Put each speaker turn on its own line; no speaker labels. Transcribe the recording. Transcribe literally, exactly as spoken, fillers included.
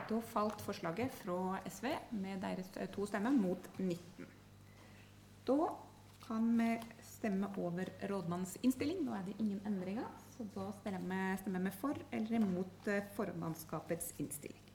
Da falt forslaget fra S V med deres to stemmer mot nitten. Da kan vi stemme over rådmannens innstilling. Nå er det ingen endringer, så da stemmer vi for eller imot formannskapets innstilling.